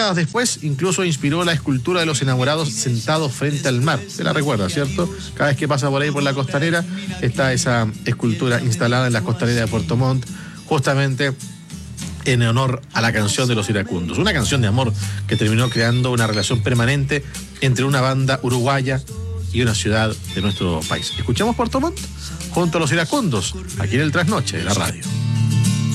décadas después, incluso inspiró la escultura de los enamorados sentados frente al mar. Se la recuerda, ¿cierto? Cada vez que pasa por ahí por la costanera, está esa escultura instalada en la costanera de Puerto Montt, justamente en honor a la canción de los iracundos. Una canción de amor que terminó creando una relación permanente entre una banda uruguaya y una ciudad de nuestro país. Escuchamos Puerto Montt junto a los iracundos, aquí en el Trasnoche de la radio.